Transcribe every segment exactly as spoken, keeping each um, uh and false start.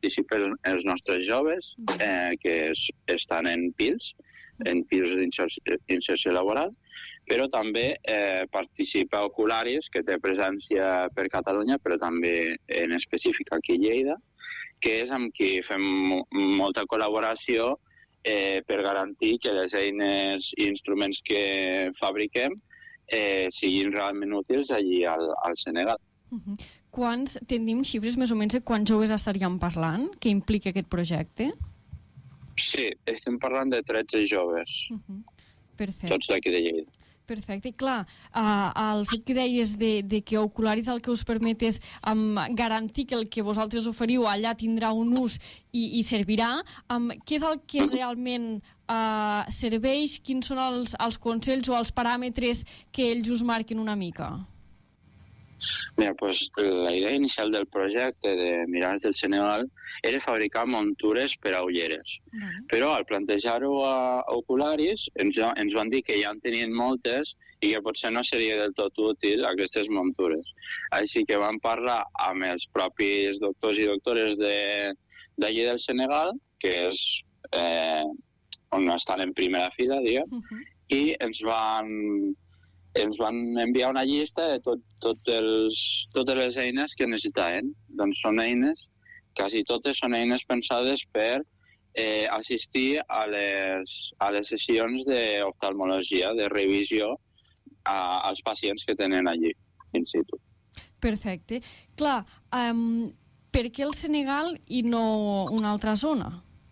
participen els nostres joves eh, que es, estan en P I Ls, en P I Ls d'inserció laboral, però també eh, participa Ocularis, que té presència per Catalunya, però també en específic aquí a Lleida, que és amb qui fem molta col·laboració eh, per garantir que les eines i instruments que fabriquem eh, siguin realment útils allí al, al Senegal. Uh-huh. Quants, tenim xifres més o menys de quants joves estaríem parlant que implica aquest projecte? Sí, estem parlant de tretze joves, uh-huh. Perfecte. Tots d'aquí de Lleida. Perfecte, i clar, uh, el fet que deies de, de que Ocularis el que us permet és um, garantir que el que vosaltres oferiu allà tindrà un ús i, i servirà, um, què és el que realment uh, serveix? Quins són els, els consells o els paràmetres que ells us marquen una mica? Mira, pues, la idea inicial del projecte de Mirades del Senegal era fabricar muntures per a ulleres. Uh-huh. Però al plantejar-ho a Ocularis ens, ens van dir que ja en tenien moltes i que potser no seria del tot útil aquestes muntures. Així que vam parlar amb els propis doctors i doctores de, d'allí del Senegal, que és eh, on estan en primera fila, diguem, uh-huh. I ens van... ens van enviar una llista de tot, tot els, totes les eines que necessitaven. Doncs són eines, quasi totes són eines pensades per eh, assistir a les, a les sessions d'oftalmologia, de revisió a, als pacients que tenen allí, in situ. Perfecte. Clar, um, per què el Senegal i no una altra zona?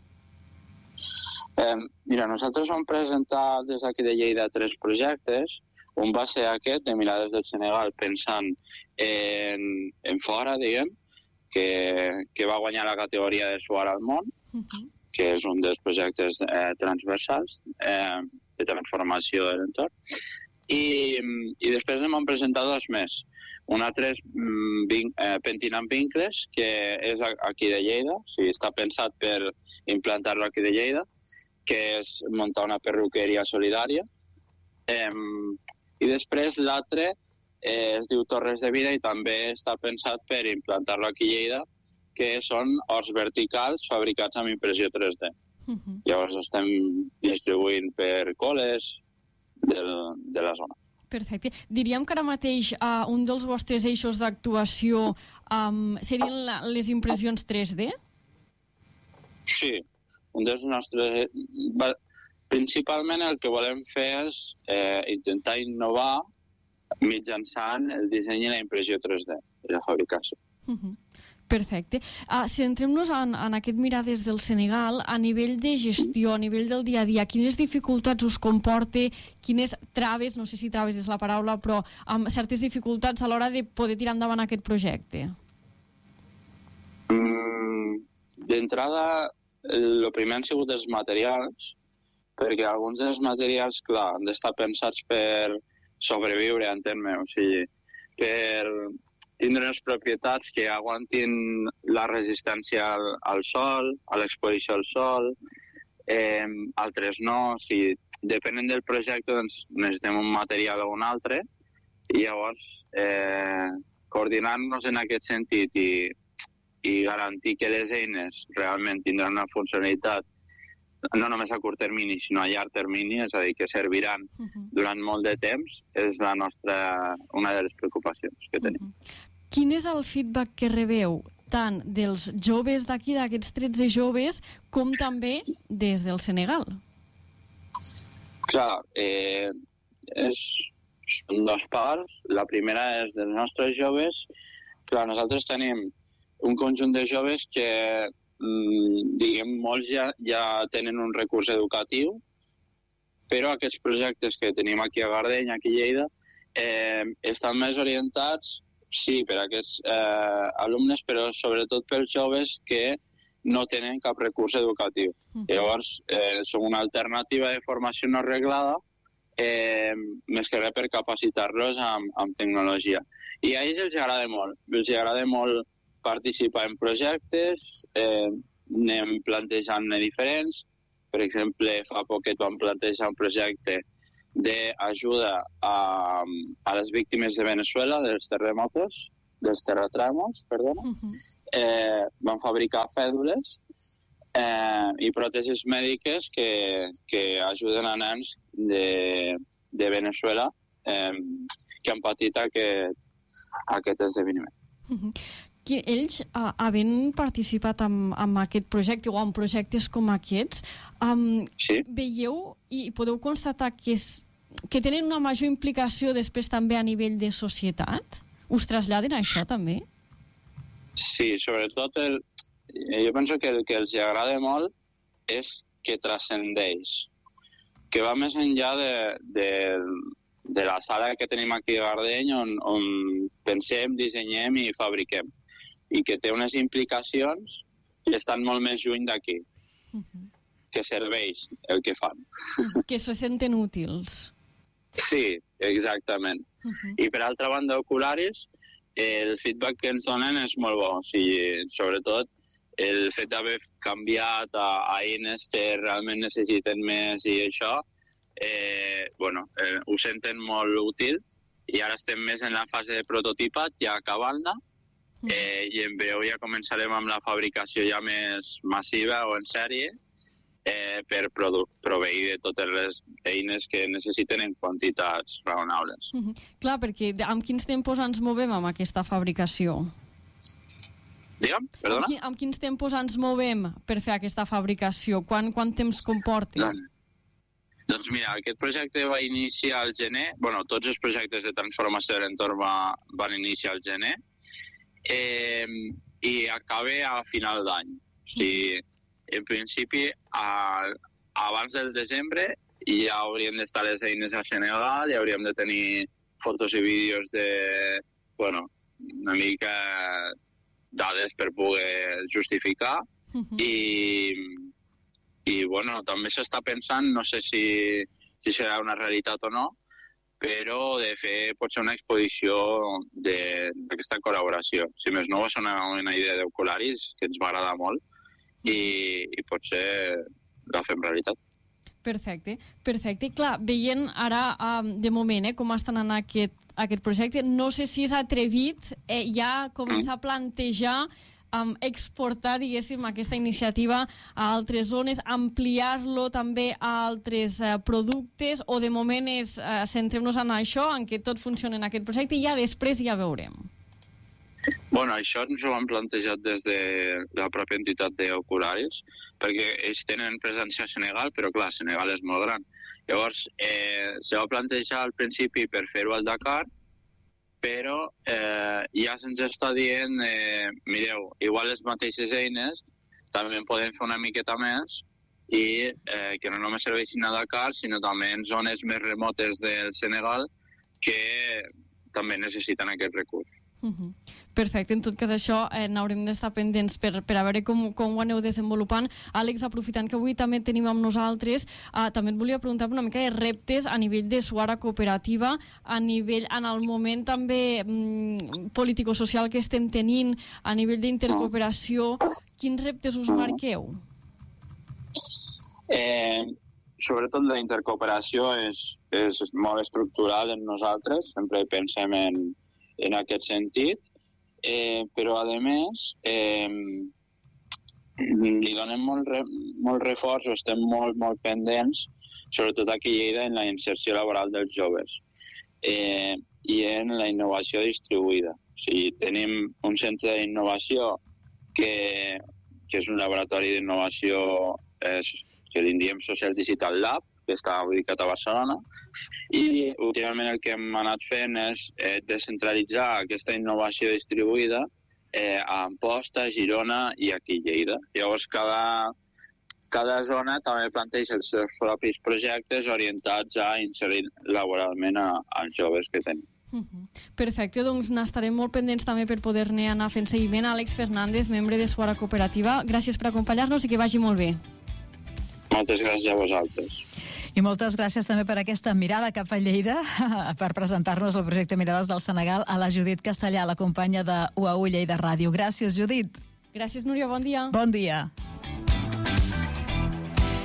Eh, mira, nosaltres vam presentar des d'aquí de Lleida tres projectes. Un va ser aquest, de Mirades del Senegal, pensant en, en fora, diguem, que, que va guanyar la categoria de Suar al món, uh-huh. que és un dels projectes eh, transversals eh, de transformació de l'entorn. I, i després en vam presentar dos més. Un altre és mm, eh, Pentinant Vincles, que és aquí de Lleida, o sigui, està pensat per implantar-lo aquí de Lleida, que és muntar una perruqueria solidària. Eh, I després l'altre eh, es diu Torres de Vida i també està pensat per implantar-lo aquí a Lleida, que són horts verticals fabricats amb impressió tres D. Uh-huh. Llavors estem distribuint per col·les del, de la zona. Perfecte. Diríem que ara mateix uh, un dels vostres eixos d'actuació um, serien la, les impressions tres D? Sí, un dels nostres... Principalment el que volem fer és eh, intentar innovar mitjançant el disseny i la impressió tres D, la fabricació. Uh-huh. Perfecte. Uh, centrem-nos en, en aquest Mirades del Senegal, a nivell de gestió, a nivell del dia a dia, quines dificultats us comporta, quines traves, no sé si traves és la paraula, però amb certes dificultats a l'hora de poder tirar endavant aquest projecte? Mm, d'entrada, el primer han sigut els materials, perquè alguns dels materials, clar, han d'estar pensats per sobreviure, entén-me, o sigui, per tindre unes propietats que aguantin la resistència al, al sol, a l'exposició al sol, eh, altres no, o sigui, depenent del projecte, doncs necessitem un material o un altre, i llavors eh, coordinar-nos en aquest sentit i, i garantir que les eines realment tindran una funcionalitat no només a curt termini, sinó a llarg termini, és a dir, que serviran uh-huh. durant molt de temps, és la nostra, una de les preocupacions que tenim. Uh-huh. Quin és el feedback que rebeu tant dels joves d'aquí, d'aquests tretze joves, com també des del Senegal? Clar, eh, és, són dos parts. La primera és dels nostres joves. Clar, nosaltres tenim un conjunt de joves que diguem, molts ja, ja tenen un recurs educatiu, però aquests projectes que tenim aquí a Gardeny, aquí a Lleida, eh, estan més orientats, sí, per a aquests eh, alumnes, però sobretot pels joves que no tenen cap recurs educatiu. Uh-huh. Llavors, eh, són una alternativa de formació no reglada, eh, més que res per capacitar-los amb, amb tecnologia. I a ells els agrada molt, els agrada molt participar en projectes, eh, anem plantejant-ne diferents. Per exemple, fa poquet vam plantejar un projecte d'ajuda a, a les víctimes de Venezuela, dels terremotos, dels terratrèmols, perdona, uh-huh. eh, van fabricar fèdules eh, i pròtesis mèdiques que, que ajuden a nens de, de Venezuela eh, que han patit aquest, aquest esdeveniment. Uh-huh. Que ells, uh, havent participat en, en aquest projecte o en projectes com aquests, um, sí? veieu i podeu constatar que, és, que tenen una major implicació després també a nivell de societat? Us traslladen això també? Sí, sobretot el, jo penso que el que els agrada molt és que transcendeix, que va més enllà de, de, de la sala que tenim aquí a Gardeny on, on pensem, dissenyem i fabriquem, i que té unes implicacions que estan molt més lluny d'aquí, uh-huh. que serveix el que fan. Que se senten útils. Sí, exactament. Uh-huh. I per altra banda, Ocularis, el feedback que ens donen és molt bo. O sigui, sobretot el fet d'haver canviat a, a eines que realment necessiten més i això, eh, bueno, eh, ho senten molt útil i ara estem més en la fase de prototipat, ja acabant-la, eh, i en breu ja començarem amb la fabricació ja més massiva o en sèrie, Eh, per produ- proveir de totes les eines que necessiten en quantitats raonables. Uh-huh. Clar, perquè amb quins tempos ens movem amb aquesta fabricació? Digue'm, perdona? Amb, qui, amb quins tempos ens movem per fer aquesta fabricació? Quan, quant temps comporta? Doncs, doncs mira, aquest projecte va iniciar al gener, bueno, tots els projectes de transformació de l'entorn va, van iniciar al gener, eh, i acaba a final d'any. O sigui, uh-huh. En principi, a, abans del desembre ja hauríem d'estar les eines a Senegal, ja hauríem de tenir fotos i vídeos de, bueno, una mica dades per poder justificar. Uh-huh. I, i, bueno, també s'està pensant, no sé si, si serà una realitat o no, però de fer potser una exposició d'aquesta col·laboració. Si més no, va ser una, una idea d'Ocularis que ens va agradar molt, I, i potser la fem realitat. Perfecte, perfecte. Clar, veient ara, um, de moment, eh, com estan anant aquest, aquest projecte, no sé si és atrevit eh, ja començar a plantejar um, exportar, diguéssim, aquesta iniciativa a altres zones, ampliar-lo també a altres uh, productes, o de moment és uh, centrem-nos en això, en què tot funciona en aquest projecte, i ja després ja veurem. Bueno, això ens ho han plantejat des de la pròpia entitat d'Ocularis, perquè ells tenen presència a Senegal, però clar, Senegal és molt gran. Llavors, eh, se va plantejar al principi per fer-ho al Dakar, però eh, ja se'ns està dient, eh, mireu, igual les mateixes eines també en podem fer una miqueta més i eh, que no només serveixin a Dakar, sinó també en zones més remotes del Senegal que també necessiten aquest recurs. Uh-huh. Perfecte, en tot cas això eh, n'haurem d'estar pendents per, per a veure com, com ho aneu desenvolupant. Àlex, aprofitant que avui també tenim amb nosaltres, eh, també et volia preguntar una mica de reptes a nivell de Suara Cooperativa, a nivell, en el moment també mm, político-social que estem tenint, a nivell d'intercooperació, quins reptes us marqueu? Eh, sobretot la intercooperació és, és molt estructural en nosaltres, sempre pensem en en aquest sentit, eh, però a més eh, li donem molt, re, molt reforç o estem molt, molt pendents, sobretot aquí a Lleida, en la inserció laboral dels joves eh, i en la innovació distribuïda. O sigui, tenim un centre d'innovació que, que és un laboratori d'innovació eh, que li diem Social Digital Lab, que està ubicat a Barcelona, i últimament el que hem anat fent és eh, descentralitzar aquesta innovació distribuïda eh, a Amposta, Girona i aquí a Lleida. Llavors, cada, cada zona també planteja els seus propis projectes orientats a inserir laboralment a, als joves que tenim. Uh-huh. Perfecte, doncs n'estarem molt pendents també per poder-ne anar fent seguiment. Àlex Fernández, membre de Suara Cooperativa, gràcies per acompanyar-nos i que vagi molt bé. Moltes gràcies a vosaltres. I moltes gràcies també per aquesta mirada cap a Lleida, per presentar-nos el projecte Mirades del Senegal, a la Judit Castellà, la companya de U A U Lleida Ràdio. Gràcies, Judit. Gràcies, Núria, bon dia. Bon dia.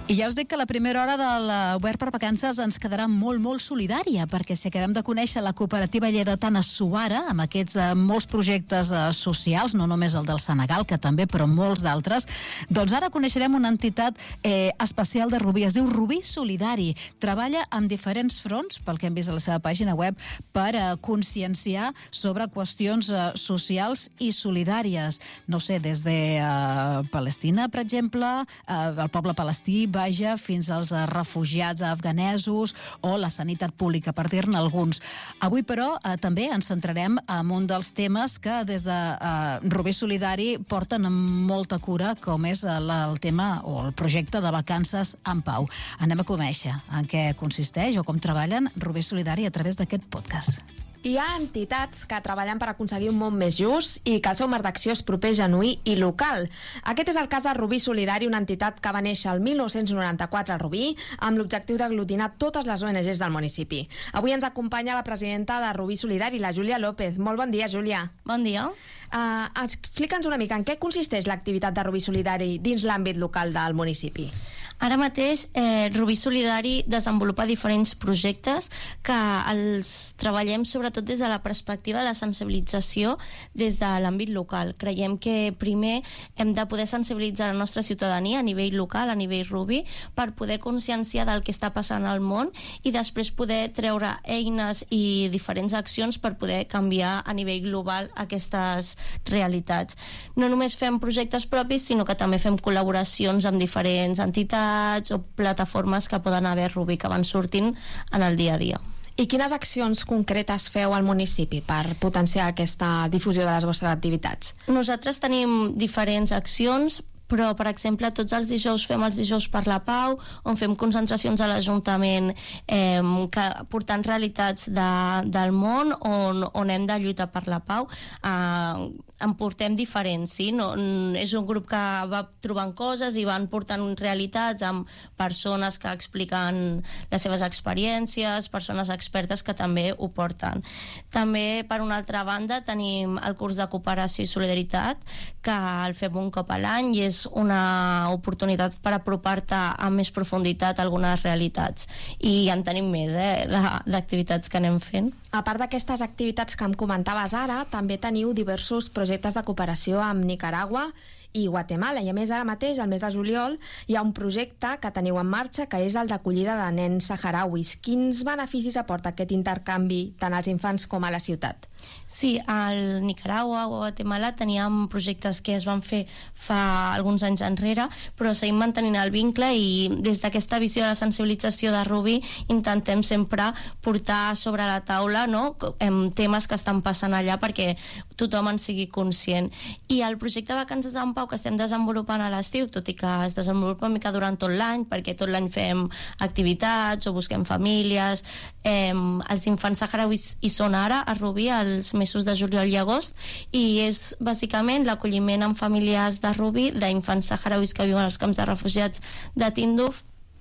I ja us dic que la primera hora de l'Obert per Vacances ens quedarà molt, molt solidària, perquè si acabem de conèixer la cooperativa lleidatana Suara, amb aquests eh, molts projectes eh, socials, no només el del Senegal, que també, però molts d'altres, doncs ara coneixerem una entitat eh, especial de Rubí, es diu Rubí Solidari. Treballa amb diferents fronts, pel que hem vist a la seva pàgina web, per eh, conscienciar sobre qüestions eh, socials i solidàries. No sé, des de eh, Palestina, per exemple, eh, el poble palestí, vaja, fins als refugiats afganesos o la sanitat pública, per dir-ne alguns. Avui, però, eh, també ens centrarem en un dels temes que des de eh, Rubí Solidari porten amb molta cura, com és el, el tema o el projecte de Vacances en Pau. Anem a conèixer en què consisteix o com treballen Rubí Solidari a través d'aquest podcast. Hi ha entitats que treballen per aconseguir un món més just i que el seu marc d'acció és proper, genuí i local. Aquest és el cas de Rubí Solidari, una entitat que va néixer el mil nou-cents noranta-quatre a Rubí amb l'objectiu d'aglutinar totes les O N Ges del municipi. Avui ens acompanya la presidenta de Rubí Solidari, la Júlia López. Molt bon dia, Júlia. Bon dia. Uh, explica'ns una mica en què consisteix l'activitat de Rubí Solidari dins l'àmbit local del municipi. Ara mateix eh, Rubí Solidari desenvolupa diferents projectes que els treballem sobretot des de la perspectiva de la sensibilització des de l'àmbit local. Creiem que primer hem de poder sensibilitzar la nostra ciutadania a nivell local, a nivell Rubí, per poder conscienciar del que està passant al món i després poder treure eines i diferents accions per poder canviar a nivell global aquestes realitats. No només fem projectes propis, sinó que també fem col·laboracions amb diferents entitats o plataformes que poden haver Rubí que van sortint en el dia a dia. I quines accions concretes feu al municipi per potenciar aquesta difusió de les vostres activitats? Nosaltres tenim diferents accions, però, per exemple, tots els dijous fem els dijous per la pau, on fem concentracions a l'Ajuntament eh, que portant realitats de, del món on, on hem de lluitar per la pau. Eh, en portem diferents, sí? No, és un grup que va trobant coses i van portant realitats amb persones que expliquen les seves experiències, persones expertes que també ho porten. També, per una altra banda, tenim el curs de cooperació i solidaritat, que el fem un cop a l'any i és una oportunitat per apropar-te amb més profunditat a algunes realitats. I en tenim més, eh, d'activitats que anem fent. A part d'aquestes activitats que em comentaves ara, també teniu diversos projectes de cooperació amb Nicaragua i Guatemala, i a més ara mateix, al mes de juliol, hi ha un projecte que teniu en marxa que és el d'acollida de nens saharauis. Quins beneficis aporta aquest intercanvi tant als infants com a la ciutat? Sí, al Nicaragua o Guatemala teníem projectes que es van fer fa alguns anys enrere, però seguim mantenint el vincle i des d'aquesta visió de la sensibilització de Rubí intentem sempre portar sobre la taula, no?, temes que estan passant allà perquè tothom en sigui conscient. I el projecte Vacances en Pau que estem desenvolupant a l'estiu, tot i que es desenvolupa una mica durant tot l'any, perquè tot l'any fem activitats o busquem famílies, eh, els infants saharauis hi són ara a Rubí els mesos de juliol i agost, i és bàsicament l'acolliment en famílies de Rubí d'infants saharauis que viuen als camps de refugiats de Tinduf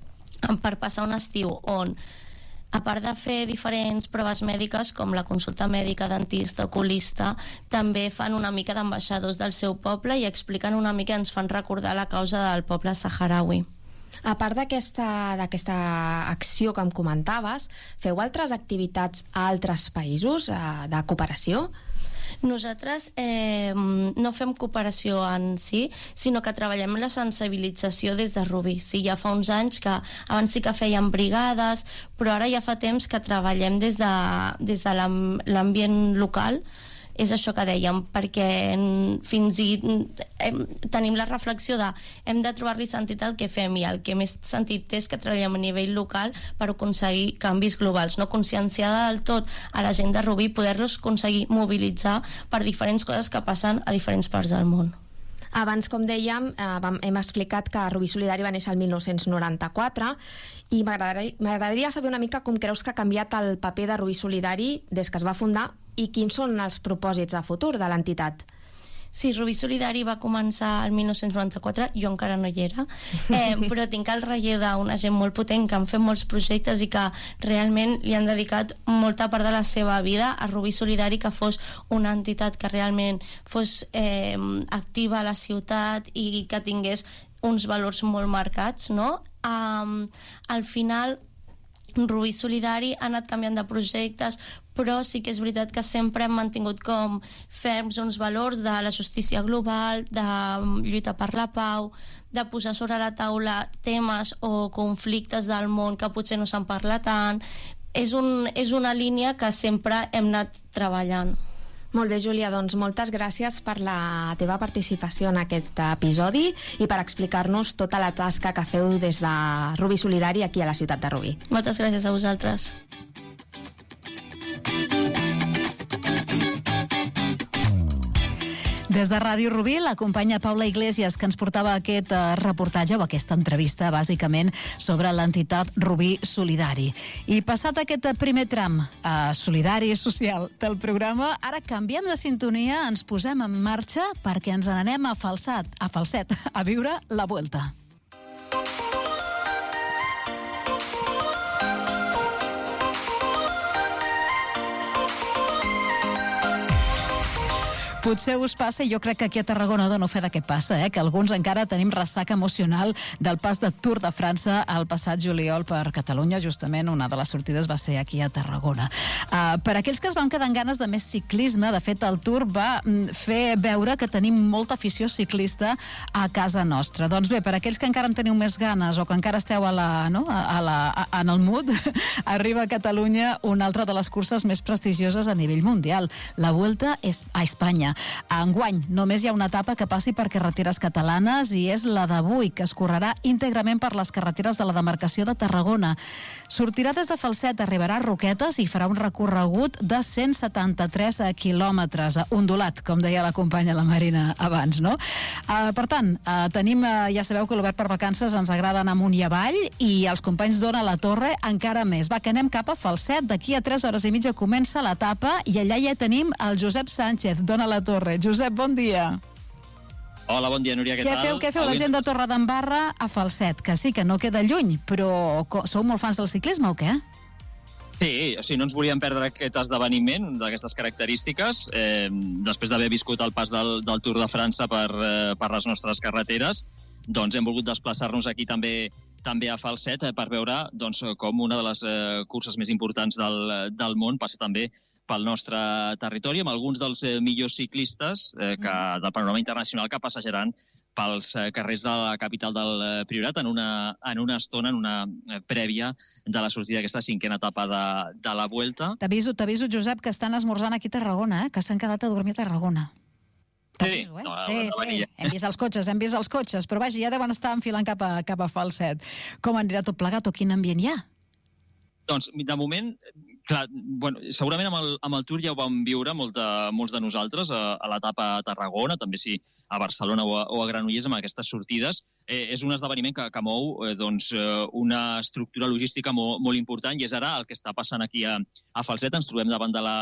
per passar un estiu on, a part de fer diferents proves mèdiques com la consulta mèdica, dentista, oculista, també fan una mica d'ambaixadors del seu poble i expliquen una mica, ens fan recordar la causa del poble saharaui. A part d'aquesta d'aquesta acció que em comentaves, feu altres activitats a altres països eh, de cooperació? Nosaltres eh, no fem cooperació en si, sinó que treballem la sensibilització des de Rubí. Sí, ja fa uns anys que abans sí que fèiem brigades, però ara ja fa temps que treballem des de, des de l'ambient local. És això que dèiem, perquè fins i hem, tenim la reflexió de hem de trobar-li sentit al que fem, i el que més sentit té és que treballem a nivell local per aconseguir canvis globals, no conscienciar del tot a la gent de Rubí, poder-los aconseguir mobilitzar per diferents coses que passen a diferents parts del món. Abans, com dèiem, eh, vam, hem explicat que Rubí Solidari va néixer el mil nou-cents noranta-quatre i m'agradaria saber una mica com creus que ha canviat el paper de Rubí Solidari des que es va fundar i quins són els propòsits a futur de l'entitat. Sí, Rubí Solidari va començar el mil nou-cents noranta-quatre, jo encara no hi era, eh, però tinc el relleu d'una gent molt potent que han fet molts projectes i que realment li han dedicat molta part de la seva vida a Rubí Solidari, que fos una entitat que realment fos eh, activa a la ciutat i que tingués uns valors molt marcats, no?, um, al final Rubí Solidari ha anat canviant de projectes, però sí que és veritat que sempre hem mantingut com ferms uns valors de la justícia global, de lluita per la pau, de posar sobre la taula temes o conflictes del món que potser no se'n parla tant. És, un, és una línia que sempre hem anat treballant. Molt bé, Júlia, doncs moltes gràcies per la teva participació en aquest episodi i per explicar-nos tota la tasca que feu des de Rubí Solidari aquí a la ciutat de Rubí. Moltes gràcies a vosaltres. Des de Ràdio Rubí, la companya Paula Iglesias, que ens portava aquest eh, reportatge o aquesta entrevista, bàsicament, sobre l'entitat Rubí Solidari. I passat aquest primer tram eh, solidari i social del programa, ara canviem de sintonia, ens posem en marxa perquè ens n'anem a Falset, a Falset, a viure la Vuelta. Potser us passa, i jo crec que aquí a Tarragona dono fe de què passa, eh? que alguns encara tenim ressaca emocional del pas de Tour de França el passat juliol per Catalunya. Justament una de les sortides va ser aquí a Tarragona. Uh, per aquells que es van quedar amb ganes de més ciclisme, de fet el Tour va mm, fer veure que tenim molta afició ciclista a casa nostra. Doncs bé, per aquells que encara en teniu més ganes o que encara esteu a la, no? a la, a, en el mood, arriba a Catalunya una altra de les curses més prestigioses a nivell mundial, la Vuelta a Espanya. Enguany només hi ha una etapa que passi per carreteres catalanes i és la d'avui, que es correrà íntegrament per les carreteres de la demarcació de Tarragona. Sortirà des de Falset, arribarà a Roquetes i farà un recorregut de cent setanta-tres quilòmetres, ondulat, com deia la companya la Marina abans, no? Uh, per tant, uh, tenim, uh, ja sabeu que l'Obert per Vacances ens agrada anar amunt i avall i els companys d'Ona la Torre encara més. Va, que anem cap a Falset, d'aquí a tres hores i mitja comença l'etapa i allà ja tenim el Josep Sánchez d'Ona la Torre. Josep, bon dia. Hola, bon dia, Núria, què, què tal? Feu, què feu Avui... la gent de Torredembarra a Falset? Que sí, que no queda lluny, però sou molt fans del ciclisme o què? Sí, o sigui, no ens volíem perdre aquest esdeveniment d'aquestes característiques. Eh, després d'haver viscut el pas del, del Tour de França per, eh, per les nostres carreteres, doncs hem volgut desplaçar-nos aquí també també a Falset eh, per veure doncs, com una de les eh, curses més importants del, del món passa també pel nostre territori, amb alguns dels eh, millors ciclistes eh, que, del panorama internacional que passejaran pels eh, carrers de la capital del eh, Priorat en una, en una estona, en una eh, prèvia de la sortida d'aquesta cinquena etapa de, de la Vuelta. T'aviso, t'aviso, Josep, que estan esmorzant aquí a Tarragona, eh? que s'han quedat a dormir a Tarragona. Sí, eh? no, sí, no, sí. Hem vist els cotxes, hem vist els cotxes, però vaja, ja deuen estar enfilant cap a, cap a Falset. Com anirà tot plegat o quin ambient hi ha? Doncs, de moment, clar, bueno, segurament amb el, amb el Tour ja ho vam viure molta, molts de nosaltres a, a l'etapa a Tarragona, també sí a Barcelona o a, o a Granollers amb aquestes sortides. Eh, és un esdeveniment que, que mou eh, doncs, eh, una estructura logística molt, molt important i és ara el que està passant aquí a, a Falset. Ens trobem davant de la,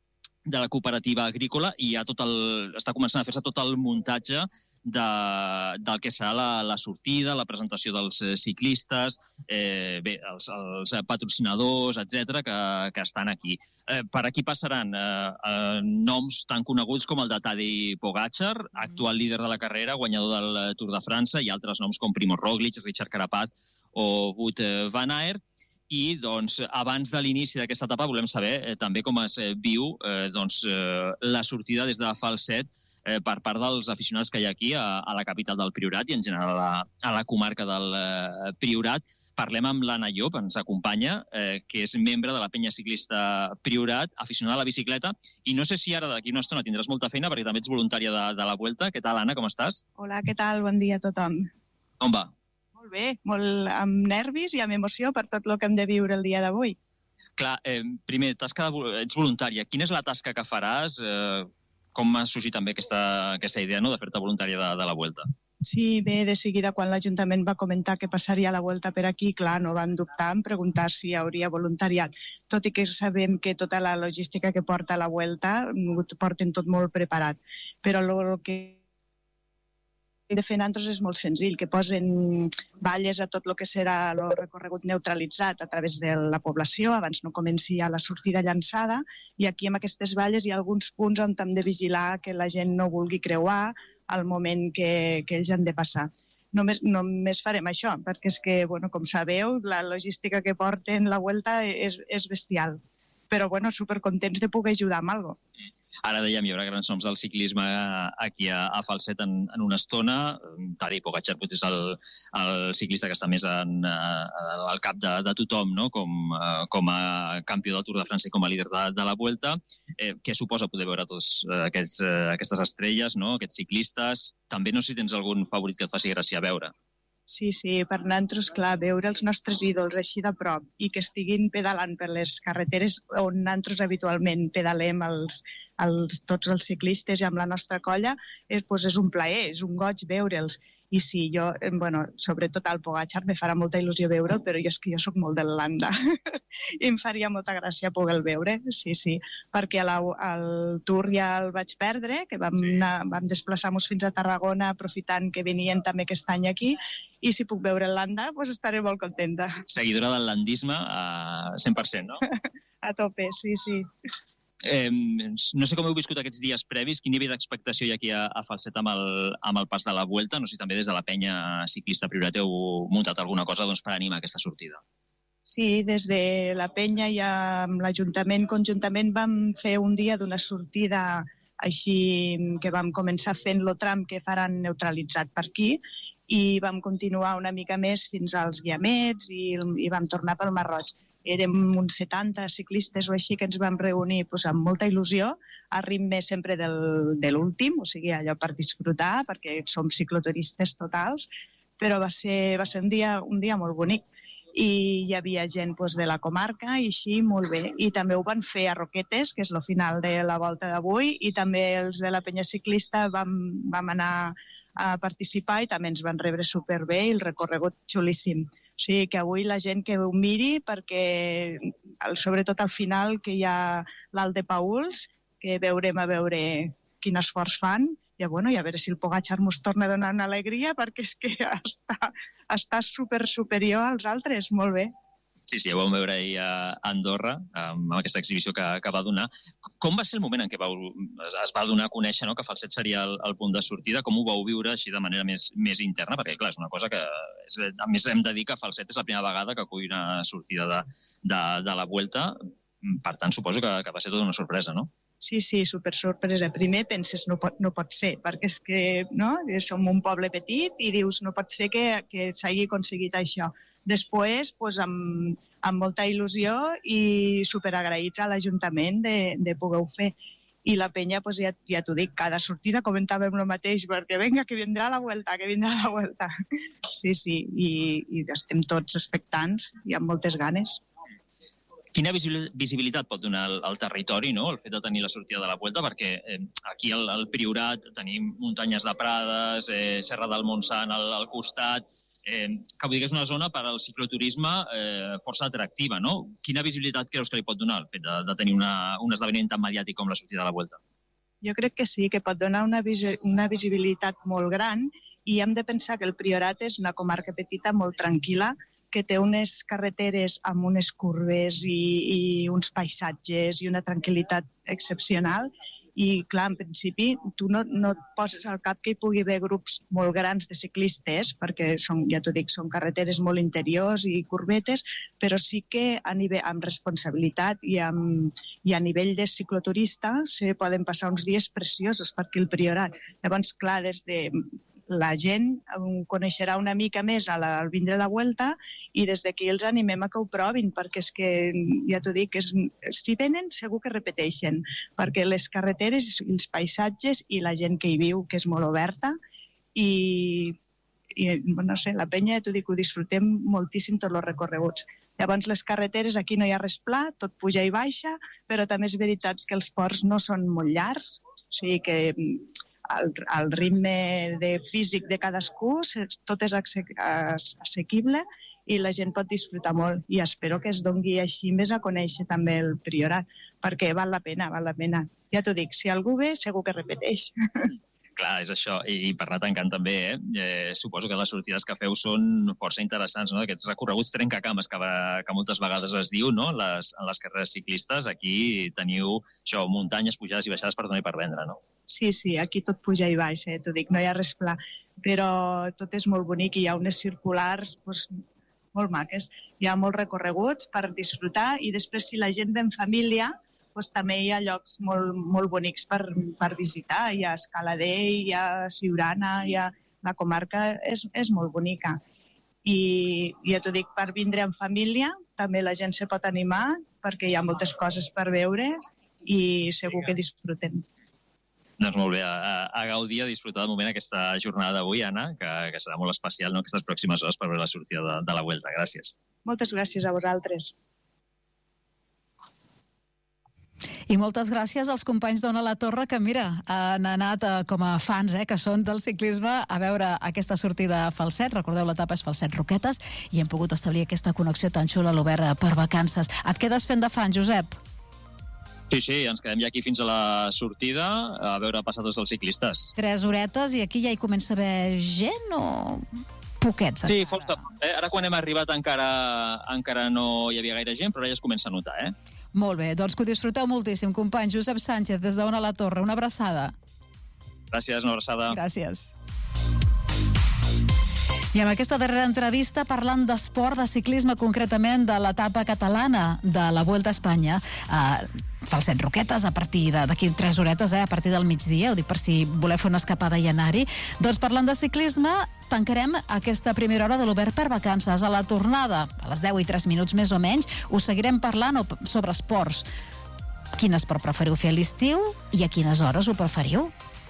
de la cooperativa agrícola i ja tot el, està començant a fer-se tot el muntatge de, del que serà la, la sortida, la presentació dels ciclistes, eh, bé, els, els patrocinadors, etcètera, que, que estan aquí. Eh, per aquí passaran eh, eh, noms tan coneguts com el de Tadej Pogačar, actual líder de la carrera, guanyador del Tour de França, i altres noms com Primož Roglič, Richard Carapaz o Wout van Aert. I doncs, abans de l'inici d'aquesta etapa volem saber eh, també com es eh, viu eh, doncs, eh, la sortida des de Falset eh, per part dels aficionats que hi ha aquí a, a la capital del Priorat i en general a la, a la comarca del eh, Priorat. Parlem amb l'Anna Llop, ens acompanya, eh, que és membre de la penya ciclista Priorat, aficionada a la bicicleta, i no sé si ara d'aquí una estona tindràs molta feina perquè també ets voluntària de, de la Vuelta. Què tal, Anna, com estàs? Hola, què tal? Bon dia a tothom. Com va? Molt bé, molt amb nervis i amb emoció per tot el que hem de viure el dia d'avui. Clar, eh, primer, tasca de, ets voluntària. Quina és la tasca que faràs? Eh, com m'ha sorgit també aquesta, aquesta idea, no?, de fer-te voluntària de, de la Vuelta? Sí, bé, de seguida, quan l'Ajuntament va comentar que passaria la Vuelta per aquí, clar, no van dubtar en preguntar si hi hauria voluntariat. Tot i que sabem que tota la logística que porta la Vuelta ho porten tot molt preparat. Però el que de fer nosaltres és molt senzill, que posen valles a tot el que serà el recorregut neutralitzat a través de la població, abans no comenci a la sortida llançada, i aquí amb aquestes valles hi ha alguns punts on hem de vigilar que la gent no vulgui creuar al moment que, que ells han de passar. només, només farem això, perquè és que, bueno, com sabeu, la logística que porten la Vuelta és, és bestial. Però, bueno, supercontents de poder ajudar amb alguna cosa. Ara dèiem, hi haurà grans noms del ciclisme aquí a, a Falset en, en una estona. Tadej Pogačar és el, el ciclista que està més en, uh, al cap de, de tothom, no? com, uh, com a campió del Tour de França i com a líder de, de la Vuelta. Eh, què suposa poder veure tots uh, aquests, uh, aquestes estrelles, no? Aquests ciclistes? També no sé si tens algun favorit que et faci gràcia veure. Sí, sí, per nosaltres, clar, veure els nostres ídols així de prop i que estiguin pedalant per les carreteres on nosaltres habitualment pedalem els, els, tots els ciclistes i amb la nostra colla, és, doncs és un plaer, és un goig veure'ls. I sí, jo, bueno, sobretot al Pogačar me farà molta il·lusió veure'l, però jo és que jo soc molt de l'Holanda i em faria molta gràcia poder-el veure, sí, sí, perquè a la, al Tour ja el vaig perdre, que vam, sí. anar, vam desplaçar-nos fins a Tarragona aprofitant que venien també aquest any aquí, i si puc veure l'Holanda, doncs estaré molt contenta. Seguidora del landisme a cent per cent, no? A tope, sí, sí. Eh, no sé com heu viscut aquests dies previs, quin nivell d'expectació hi ha aquí a, a Falset amb el, amb el pas de la Vuelta. No sé si també des de la penya ciclista Priorat heu muntat alguna cosa doncs, per animar aquesta sortida. Sí, des de la penya i amb l'Ajuntament conjuntament vam fer un dia d'una sortida així que vam començar fent el tram que faran neutralitzat per aquí i vam continuar una mica més fins als Guiamets i, i vam tornar pel Mar Roig. Érem uns setanta ciclistes o així que ens vam reunir doncs, amb molta il·lusió, a ritme sempre del, de l'últim, o sigui, allò per disfrutar, perquè som cicloturistes totals, però va ser, va ser un, dia, un dia molt bonic. I hi havia gent doncs, de la comarca i així molt bé. I també ho van fer a Roquetes, que és el final de la volta d'avui, i també els de la penya ciclista vam, vam anar a participar i també ens van rebre superbé i el recorregut xulíssim. O sigui que avui la gent que ho miri perquè, sobretot al final, que hi ha l'Alt de Pauls, que veurem a veure quin esforç fan, i, bueno, i a veure si el Pogačar mos torna a donar una alegria, perquè és que està, està super superior als altres, molt bé. Sí, sí, ja ho vam veure ahir a Andorra, amb aquesta exhibició que, que va donar. Com va ser el moment en què vau, es va donar a conèixer, no?, que Falset seria el, el punt de sortida? Com ho vau viure així de manera més, més interna? Perquè, clar, és una cosa que... És, a més, hem de dir que Falset és la primera vegada que acull una sortida de, de, de la Vuelta. Per tant, suposo que, que va ser tota una sorpresa, no? Sí, sí, super sorpresa. Primer penses, no pot, no pot ser, perquè és que no? Som un poble petit i dius, no pot ser que, que s'hagi aconseguit això. Després, pues, amb, amb molta il·lusió i superagraïts a l'Ajuntament de, de poder-ho fer. I la penya, pues, ja, ja t'ho dic, cada sortida comentàvem el mateix, perquè vinga, que vindrà la Vuelta, que vindrà la Vuelta. Sí, sí, i, i estem tots expectants i amb moltes ganes. Quina visibilitat pot donar el, el territori, no?, el fet de tenir la sortida de la Vuelta? Perquè eh, aquí al, al Priorat tenim muntanyes de Prades, eh, Serra del Montsant al, al costat, eh, que vull dir que és una zona per al cicloturisme eh, força atractiva, no? Quina visibilitat creus que li pot donar el fet de, de tenir una, un esdeveniment tan mediàtic com la sortida de la Vuelta? Jo crec que sí, que pot donar una, visi una visibilitat molt gran i hem de pensar que el Priorat és una comarca petita molt tranquil·la, que té unes carreteres amb unes curves i, i uns paisatges i una tranquil·litat excepcional. I, clar, en principi, tu no, no et poses al cap que hi pugui haver grups molt grans de ciclistes, perquè són, ja t'ho dic, són carreteres molt interiors i curvetes, però sí que a nivell, amb responsabilitat i, amb, i a nivell de cicloturista se poden passar uns dies preciosos per aquí al Priorat. Llavors, clar, des de... la gent coneixerà una mica més al vindre la Vuelta i des d'aquí els animem a que ho provin, perquè és que, ja t'ho dic, és, si venen segur que repeteixen, perquè les carreteres, els paisatges i la gent que hi viu, que és molt oberta, i, i no sé, la penya, ja t'ho dic, ho disfrutem moltíssim tots els recorreguts. Llavors, les carreteres, aquí no hi ha res pla, tot puja i baixa, però també és veritat que els ports no són molt llargs, o sigui que el, el ritme de físic de cadascú, tot és assequible i la gent pot disfrutar molt. I espero que es doni així més a conèixer també el Priorat, perquè val la pena, val la pena. Ja t'ho dic, si algú ve, segur que repeteix. Clar, és això. I per anar tancant també, eh? eh suposo que les sortides que feu són força interessants, no? Aquests recorreguts trencacames que, que moltes vegades es diu, no? Les, en les carreres ciclistes, aquí teniu això, muntanyes, pujades i baixades per donar i per vendre, no? Sí, sí, aquí tot puja i baixa, eh? T'ho dic, no hi ha res pla. Però tot és molt bonic i hi ha unes circulars doncs, molt maques. Hi ha molts recorreguts per disfrutar i després si la gent ve en família doncs, també hi ha llocs molt, molt bonics per, per visitar. Hi ha Escaladell, hi ha Siurana, hi ha... la comarca és, és molt bonica. I ja t'ho dic, per vindre en família també la gent se pot animar perquè hi ha moltes coses per veure i segur que disfruten. Doncs molt bé, a, a gaudir, a disfrutar del moment aquesta jornada d'avui, Anna, que, que serà molt especial, no?, aquestes pròximes hores per veure la sortida de, de la Vuelta. Gràcies. Moltes gràcies a vosaltres. I moltes gràcies als companys d'Ona la Torre que, mira, han anat eh, com a fans, eh, que són del ciclisme, a veure aquesta sortida a Falset. Recordeu, l'etapa és Falset-Roquetes i hem pogut establir aquesta connexió tan xula a l'Obert per vacances. Et quedes fent de fan, Josep? Sí, sí, ens quedem ja aquí fins a la sortida a veure passar tots els ciclistes. Tres horetes i aquí ja hi comença a haver gent o poquets? Sí, força. Eh? Ara quan hem arribat encara, encara no hi havia gaire gent, però ara ja es comença a notar, eh? Molt bé, doncs que ho disfruteu moltíssim, company Josep Sánchez, des d'Ona la Torre. Una abraçada. Gràcies, una abraçada. Gràcies. I amb aquesta darrera entrevista, parlant d'esport, de ciclisme, concretament de l'etapa catalana de la Vuelta a Espanya, eh, Falset Roquetes, a partir d'aquí tres horetes, eh, a partir del migdia, ho dic per si voleu fer una escapada i anar-hi. Doncs parlant de ciclisme, tancarem aquesta primera hora de l'Obert per vacances. A la tornada, a les deu i tres minuts més o menys, us seguirem parlant sobre esports. Quin esport preferiu fer a l'estiu i a quines hores ho preferiu?